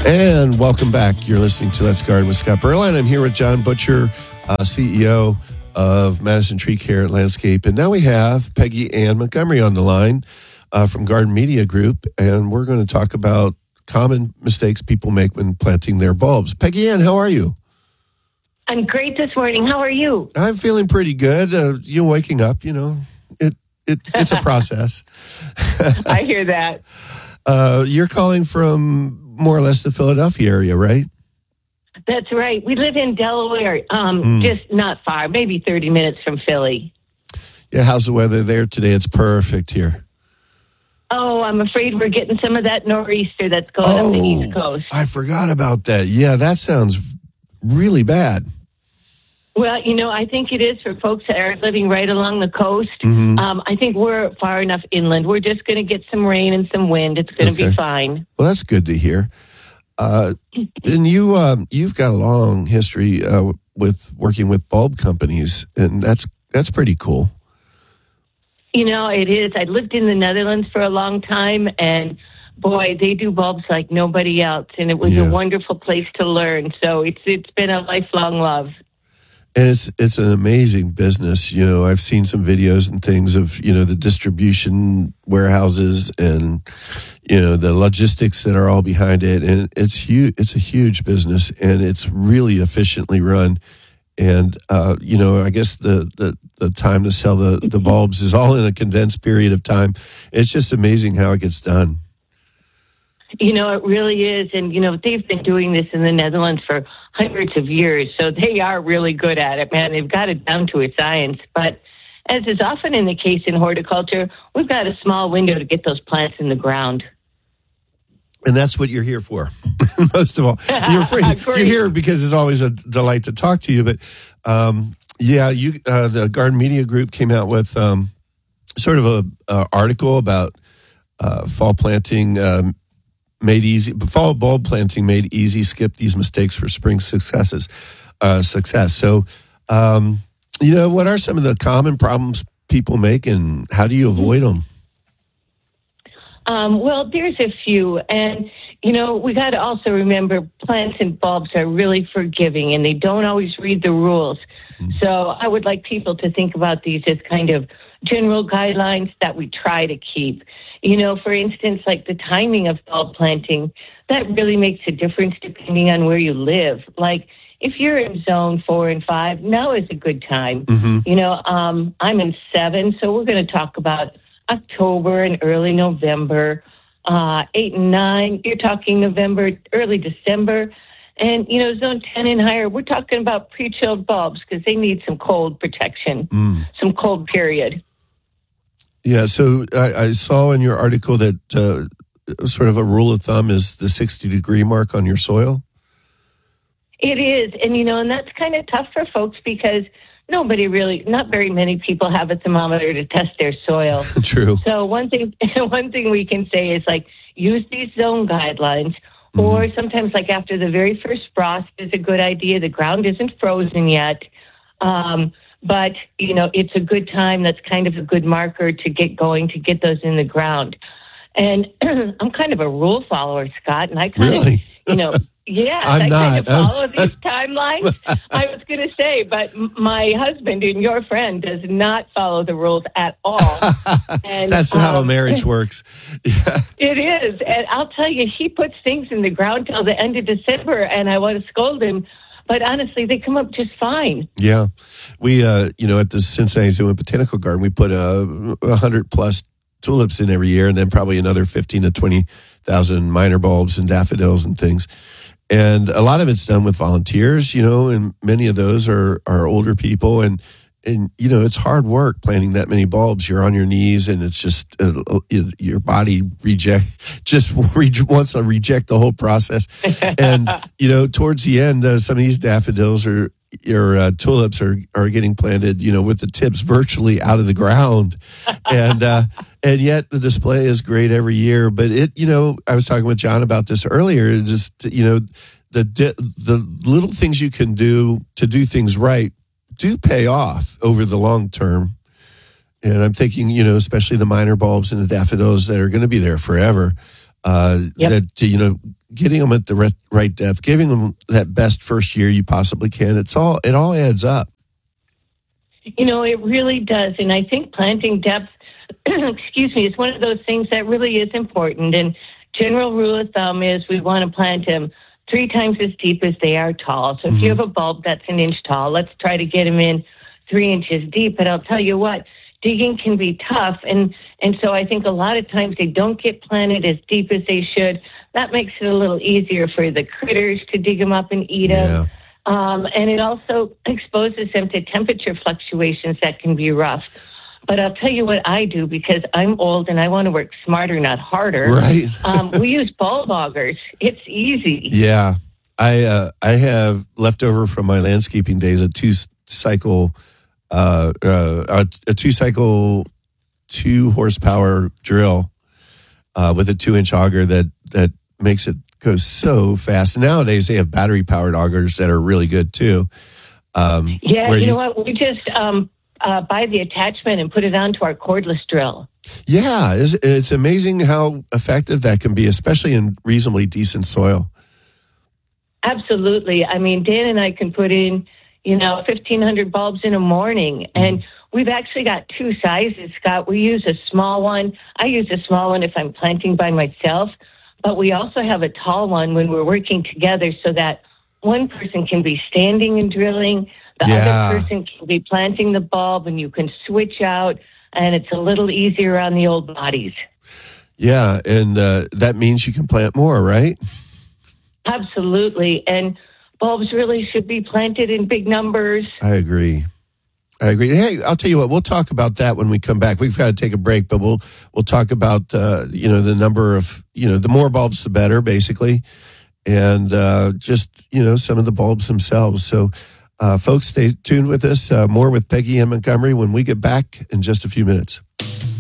And welcome back. You're listening to Let's Garden with Scott Berline. I'm here with John Butcher, CEO of Madison Tree Care Landscape. And now we have Peggy Ann Montgomery on the line from Garden Media Group. And we're going to talk about common mistakes people make when planting their bulbs. Peggy Ann, how are you? I'm great this morning. How are you? I'm feeling pretty good. You waking up, it's a process. I hear that. You're calling from more or less the Philadelphia area, right? That's right. We live in Delaware, just not far, maybe 30 minutes from Philly. Yeah, how's the weather there today? It's perfect here. Oh, I'm afraid we're getting some of that nor'easter that's going up the East Coast. I forgot about that. Yeah, that sounds really bad. Well, I think it is for folks that are living right along the coast. I think we're far enough inland. We're just going to get some rain and some wind. It's going to be fine. Well, that's good to hear. And you've got a long history with working with bulb companies, and that's pretty cool. It is. I lived in the Netherlands for a long time, and boy, they do bulbs like nobody else, and it was a wonderful place to learn. So it's been a lifelong love. And it's an amazing business. I've seen some videos and things of, the distribution warehouses and, the logistics that are all behind it. And it's huge. It's a huge business, and it's really efficiently run. And, I guess the time to sell the bulbs is all in a condensed period of time. It's just amazing how it gets done. It really is. And, they've been doing this in the Netherlands for hundreds of years. So they are really good at it, man. They've got it down to a science. But as is often in the case in horticulture, we've got a small window to get those plants in the ground. And that's what you're here for, most of all. You're here because it's always a delight to talk to you. But, the Garden Media Group came out with sort of a article about fall planting made easy. Fall bulb planting made easy. Skip these mistakes for spring success. So, what are some of the common problems people make, and how do you avoid them? Well, there's a few. And, we got to also remember plants and bulbs are really forgiving, and they don't always read the rules. So I would like people to think about these as kind of general guidelines that we try to keep. For instance, like the timing of bulb planting, that really makes a difference depending on where you live. Like if you're in zone 4 and 5, now is a good time. I'm in 7, so we're going to talk about October and early November. 8 and 9, you're talking November, early December. And, zone 10 and higher, we're talking about pre-chilled bulbs because they need some cold protection, some cold period. Yeah, so I saw in your article that sort of a rule of thumb is the 60-degree mark on your soil. It is. And, and that's kind of tough for folks because not very many people have a thermometer to test their soil. True. So one thing we can say is like use these zone guidelines, or sometimes like after the very first frost is a good idea. The ground isn't frozen yet. But, it's a good time. That's kind of a good marker to get going, to get those in the ground. And I'm kind of a rule follower, Scott, and I kind of, I kind of follow these timelines. I was going to say, but my husband and your friend does not follow the rules at all. And that's how a marriage works. Yeah. It is. And I'll tell you, he puts things in the ground till the end of December, and I want to scold him. But honestly, they come up just fine. Yeah. We, at the Cincinnati Zoo and Botanical Garden, we put 100 plus tulips in every year, and then probably another 15 to 20,000 minor bulbs and daffodils and things. And a lot of it's done with volunteers, and many of those are older people. And it's hard work planting that many bulbs. You're on your knees, and it's just your body wants to reject the whole process. And towards the end, some of these daffodils or your tulips are getting planted, with the tips virtually out of the ground, and yet the display is great every year. But I was talking with John about this earlier. Just the little things you can do to do things right do pay off over the long term. And I'm thinking, especially the minor bulbs and the daffodils that are going to be there forever. That getting them at the right depth, giving them that best first year you possibly can. It all adds up. It really does. And I think planting depth, excuse me, is one of those things that really is important. And general rule of thumb is we want to plant them 3 times as deep as they are tall. So if you have a bulb that's an inch tall, let's try to get them in 3 inches deep. But I'll tell you what, digging can be tough. And so I think a lot of times they don't get planted as deep as they should. That makes it a little easier for the critters to dig them up and eat them. And it also exposes them to temperature fluctuations that can be rough. But I'll tell you what I do, because I'm old and I want to work smarter, not harder. Right. We use bulb augers. It's easy. Yeah. I have left over from my landscaping days a two-cycle 2-horsepower drill with a 2-inch auger that makes it go so fast. Nowadays, they have battery-powered augers that are really good, too. You know what? We just buy the attachment and put it onto our cordless drill. Yeah, it's amazing how effective that can be, especially in reasonably decent soil. Absolutely. I mean, Dan and I can put in, 1,500 bulbs in a morning. And we've actually got 2 sizes, Scott. We use a small one. I use a small one if I'm planting by myself. But we also have a tall one when we're working together, so that one person can be standing and drilling, the other person can be planting the bulb, and you can switch out, and it's a little easier on the old bodies. Yeah, and that means you can plant more, right? Absolutely. And bulbs really should be planted in big numbers. I agree. Hey, I'll tell you what, we'll talk about that when we come back. We've got to take a break, but we'll talk about, the number of, the more bulbs, the better, basically. And just, some of the bulbs themselves. So, folks, stay tuned with us. More with Peggy Ann Montgomery when we get back in just a few minutes.